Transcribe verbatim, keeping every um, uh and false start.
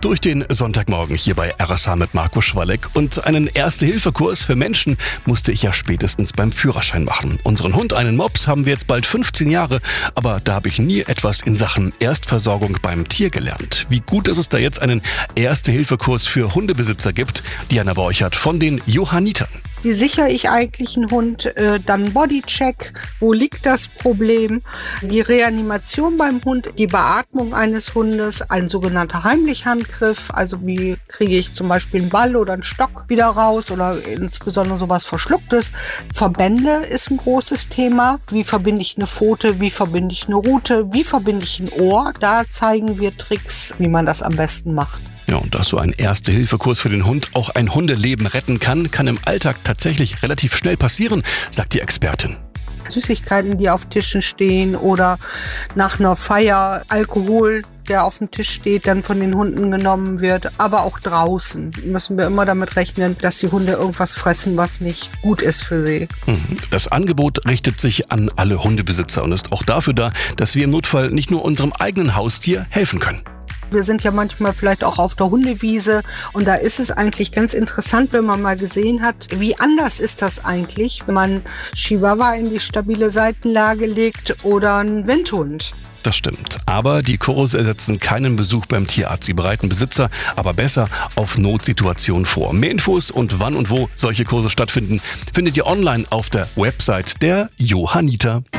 durch den Sonntagmorgen hier bei R S H mit Marco Schwalek. Und einen Erste-Hilfe-Kurs für Menschen musste ich ja spätestens beim Führerschein machen. Unseren Hund, einen Mops, haben wir jetzt bald fünfzehn Jahre, aber da habe ich nie etwas in Sachen Erstversorgung beim Tier gelernt. Wie gut, dass es da jetzt einen Erste-Hilfe-Kurs für Hundebesitzer gibt. Diana Borchert von den Johannitern. Wie sichere ich eigentlich einen Hund? Äh, dann Bodycheck. Wo liegt das Problem? Die Reanimation beim Hund, die Beatmung eines Hundes, ein sogenannter Heimlich-Handgriff. Also wie kriege ich zum Beispiel einen Ball oder einen Stock wieder raus oder insbesondere sowas Verschlucktes. Verbände ist ein großes Thema. Wie verbinde ich eine Pfote? Wie verbinde ich eine Rute? Wie verbinde ich ein Ohr? Da zeigen wir Tricks, wie man das am besten macht. Ja, und dass so ein Erste-Hilfe-Kurs für den Hund auch ein Hundeleben retten kann, kann im Alltag tatsächlich relativ schnell passieren, sagt die Expertin. Süßigkeiten, die auf Tischen stehen oder nach einer Feier Alkohol, der auf dem Tisch steht, dann von den Hunden genommen wird. Aber auch draußen müssen wir immer damit rechnen, dass die Hunde irgendwas fressen, was nicht gut ist für sie. Das Angebot richtet sich an alle Hundebesitzer und ist auch dafür da, dass wir im Notfall nicht nur unserem eigenen Haustier helfen können. Wir sind ja manchmal vielleicht auch auf der Hundewiese und da ist es eigentlich ganz interessant, wenn man mal gesehen hat, wie anders ist das eigentlich, wenn man Chihuahua in die stabile Seitenlage legt oder einen Windhund. Das stimmt. Aber die Kurse ersetzen keinen Besuch beim Tierarzt. Sie bereiten Besitzer aber besser auf Notsituationen vor. Mehr Infos und wann und wo solche Kurse stattfinden, findet ihr online auf der Website der Johanniter.